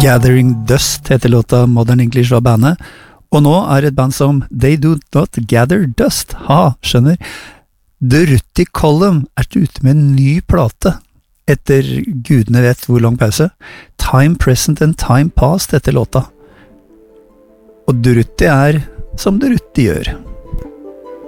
Gathering Dust heter låta Modern English var bandet, og nå er et band som They Do Not Gather Dust, skjønner. The Rutty Column er ute med en ny plate, etter gudene vet hvor lang pause. Time Present and Time Past heter låta. Og Durruti er som Durruti gjør.